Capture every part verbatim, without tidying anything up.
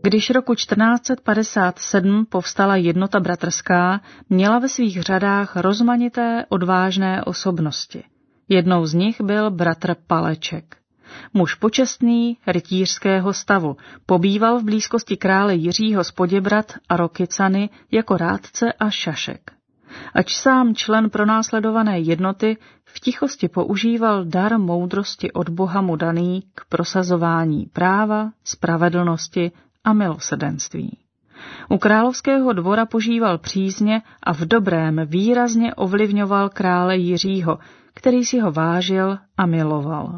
Když roku čtrnáct set padesát sedm povstala jednota bratrská, měla ve svých řadách rozmanité odvážné osobnosti. Jednou z nich byl bratr Paleček. Muž počestný, rytířského stavu, pobýval v blízkosti krále Jiřího z Poděbrad a Rokycany jako rádce a šašek. Ač sám člen pronásledované jednoty v tichosti používal dar moudrosti od Boha mu daný k prosazování práva, spravedlnosti a milosrdenství. U královského dvora požíval přízně a v dobrém výrazně ovlivňoval krále Jiřího, který si ho vážil a miloval.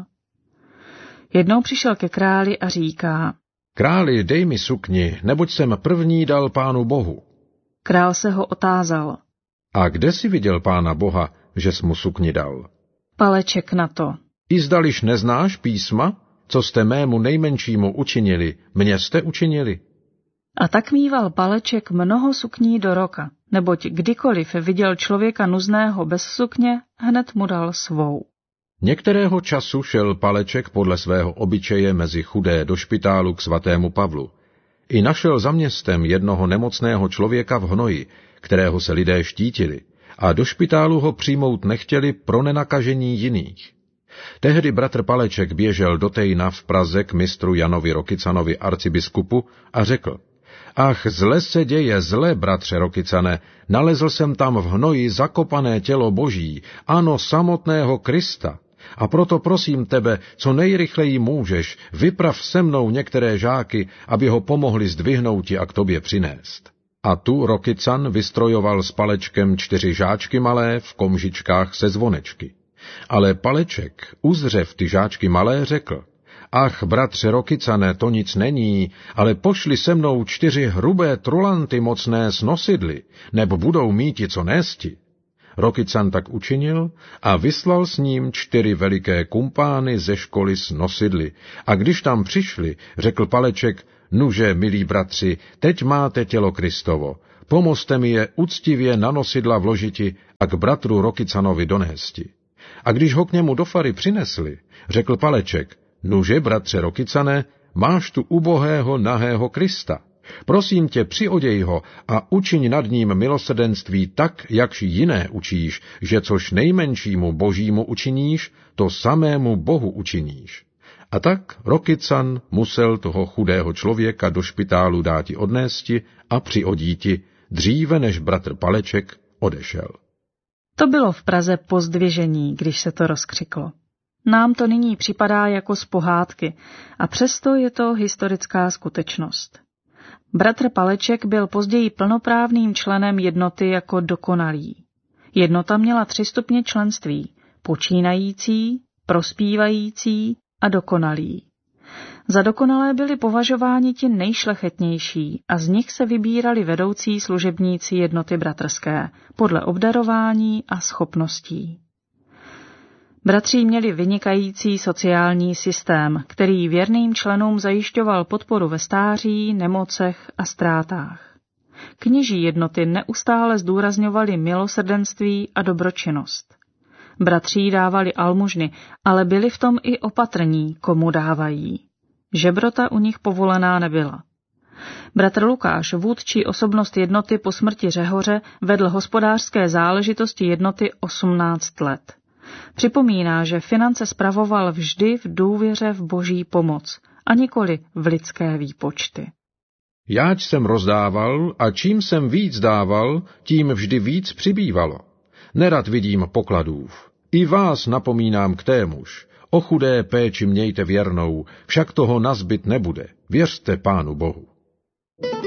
Jednou přišel ke králi a říká: Králi, dej mi sukni, neboť jsem první dal Pánu Bohu. Král se ho otázal: A kde jsi viděl Pána Boha, že jsi mu sukni dal? Paleček na to: I zdališ neznáš písma, co jste mému nejmenšímu učinili, mně jste učinili? A tak mýval Paleček mnoho sukní do roka, neboť kdykoliv viděl člověka nuzného bez sukně, hned mu dal svou. Některého času šel Paleček podle svého obyčeje mezi chudé do špitálu k svatému Pavlu. I našel za městem jednoho nemocného člověka v hnoji, kterého se lidé štítili, a do špitálu ho přijmout nechtěli pro nenakažení jiných. Tehdy bratr Paleček běžel do Tejna v Praze k mistru Janovi Rokycanovi arcibiskupu a řekl: Ach, zle se děje, zle, bratře Rokycane, nalezl jsem tam v hnoji zakopané tělo Boží, ano, samotného Krista. A proto prosím tebe, co nejrychleji můžeš, vyprav se mnou některé žáky, aby ho pomohli zdvihnouti a k tobě přinést. A tu Rokycan vystrojoval s Palečkem čtyři žáčky malé v komžičkách se zvonečky. Ale Paleček, uzřev ty žáčky malé, řekl: Ach, bratře Rokycane, to nic není, ale pošli se mnou čtyři hrubé trulanty mocné s nosidly, nebo budou míti co nésti. Rokycan tak učinil a vyslal s ním čtyři veliké kumpány ze školy s nosidly. A když tam přišli, řekl Paleček: Nuže, milí bratři, teď máte tělo Kristovo, pomozte mi je uctivě na nosidla vložiti a k bratru Rokycanovi donésti. A když ho k němu do fary přinesli, řekl Paleček: Nuže, bratře Rokycane, máš tu ubohého nahého Krista. Prosím tě, přioděj ho a učiň nad ním milosrdenství tak, jakž jiné učíš, že což nejmenšímu Božímu učiníš, to samému Bohu učiníš. A tak Rokycan musel toho chudého člověka do špitálu dáti odnésti a přiodíti, dříve než bratr Paleček odešel. To bylo v Praze pozdvižení, když se to rozkřiklo. Nám to nyní připadá jako z pohádky, a přesto je to historická skutečnost. Bratr Paleček byl později plnoprávným členem jednoty jako dokonalý. Jednota měla tři stupně členství: počínající, prospívající a dokonalý. Za dokonalé byli považováni ti nejšlechetnější a z nich se vybírali vedoucí služebníci jednoty bratrské podle obdarování a schopností. Bratří měli vynikající sociální systém, který věrným členům zajišťoval podporu ve stáří, nemocech a ztrátách. Kněží jednoty neustále zdůrazňovali milosrdenství a dobročinnost. Bratří dávali almužny, ale byli v tom i opatrní, komu dávají. Žebrota u nich povolená nebyla. Bratr Lukáš, vůdčí osobnost jednoty po smrti Řehoře, vedl hospodářské záležitosti jednoty osmnáct let. Připomíná, že finance spravoval vždy v důvěře v Boží pomoc a nikoli v lidské výpočty. Jáč jsem rozdával a čím jsem víc dával, tím vždy víc přibývalo. Nerad vidím pokladův. I vás napomínám k témuž. O chudé péči mějte věrnou, však toho nazbyt nebude. Věřte Pánu Bohu.